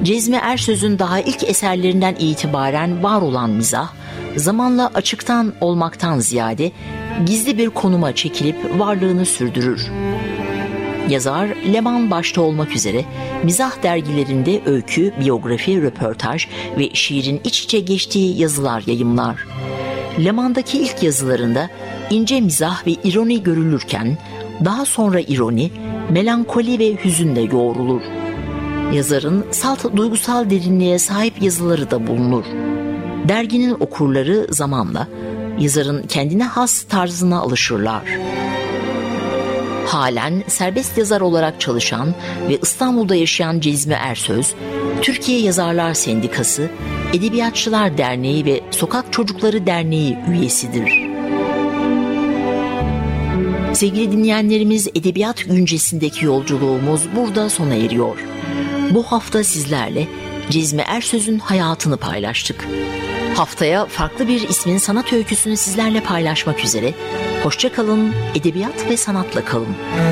Cezmi Ersöz'ün daha ilk eserlerinden itibaren var olan mizah, zamanla açıktan olmaktan ziyade gizli bir konuma çekilip varlığını sürdürür. Yazar, Leman başta olmak üzere mizah dergilerinde öykü, biyografi, röportaj ve şiirin iç içe geçtiği yazılar yayımlar. Leman'daki ilk yazılarında ince mizah ve ironi görülürken, daha sonra ironi, melankoli ve hüzünle yoğrulur. Yazarın salt duygusal derinliğe sahip yazıları da bulunur. Derginin okurları zamanla yazarın kendine has tarzına alışırlar. Halen serbest yazar olarak çalışan ve İstanbul'da yaşayan Cezmi Ersöz, Türkiye Yazarlar Sendikası, Edebiyatçılar Derneği ve Sokak Çocukları Derneği üyesidir. Sevgili dinleyenlerimiz, Edebiyat Güncesi'ndeki yolculuğumuz burada sona eriyor. Bu hafta sizlerle Cezmi Ersöz'ün hayatını paylaştık. Haftaya farklı bir ismin sanat öyküsünü sizlerle paylaşmak üzere. Hoşça kalın, edebiyat ve sanatla kalın.